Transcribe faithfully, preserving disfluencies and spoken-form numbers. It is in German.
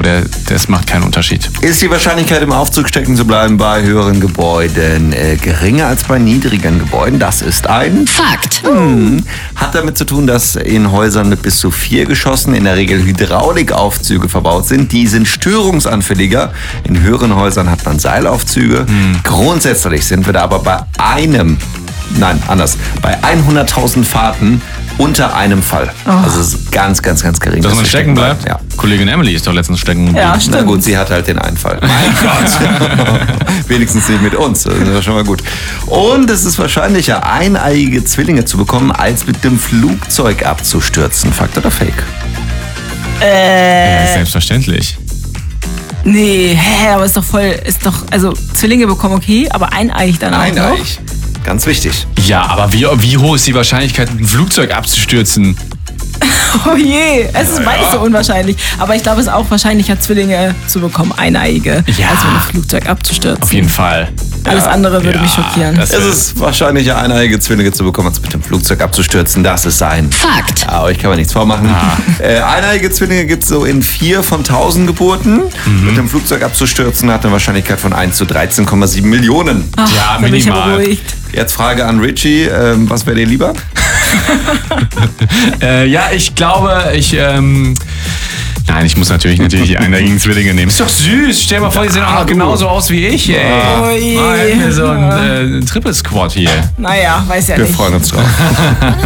der, das macht keinen Unterschied. Ist die Wahrscheinlichkeit, im Aufzug stecken zu bleiben, bei höheren Gebäuden äh, geringer als bei niedrigen Gebäuden? Das ist ein Fakt. Hm. Hat damit zu tun, dass in Häusern mit bis zu vier Geschossen in der Regel Hydraulikaufzüge verbaut sind. Die sind störungsanfälliger. In höheren Häusern hat man Seilaufzüge. Hm. Grundsätzlich sind wir da aber bei einem, nein, anders, bei hunderttausend Fahrten unter einem Fall. Oh. Also es ist ganz, ganz, ganz gering. Dass man stecken bleibt? Ja. Kollegin Emily ist doch letztens stecken geblieben. Ja, stimmt. Na gut, sie hat halt den Einfall. Mein Gott. Wenigstens nicht mit uns. Das ist ja schon mal gut. Und es ist wahrscheinlicher, eineiige Zwillinge zu bekommen, als mit dem Flugzeug abzustürzen. Fakt oder Fake? Äh. Ja, selbstverständlich. Nee, hä, aber ist doch voll, ist doch, also Zwillinge bekommen okay, aber eineig dann auch noch. Eineig. Ganz wichtig. Ja, aber wie, wie hoch ist die Wahrscheinlichkeit, ein Flugzeug abzustürzen? Oh je, es ist Ja, beides ja. so unwahrscheinlich. Aber ich glaube, es ist auch wahrscheinlicher, Zwillinge zu bekommen, eineige, Ja. als mit einem Flugzeug abzustürzen. Auf jeden Fall. Alles Ja. andere würde Ja, mich schockieren. das- Es ist wahrscheinlicher, eineige Zwillinge zu bekommen, als mit dem Flugzeug abzustürzen. Das ist ein Fakt. Ja, euch kann man nichts vormachen. Äh, eineige Zwillinge gibt es so in vier von tausend Geburten. Mit dem Flugzeug abzustürzen hat eine Wahrscheinlichkeit von eins zu dreizehn Komma sieben Millionen. Ach, Ja, da bin ich aber minimal. beruhigt. Jetzt Frage an Richie. Ähm, was wäre dir lieber? Äh, ja, ich glaube, ich, ähm... Nein, ich muss natürlich natürlich die eineigigen Zwillinge nehmen. Ist doch süß. Stell dir mal vor, die sehen auch noch genauso aus wie ich, ey. Oh je. Ah, hätten wir so ein äh, Triple Squad hier. Naja, weiß ja Wir nicht. freuen uns drauf.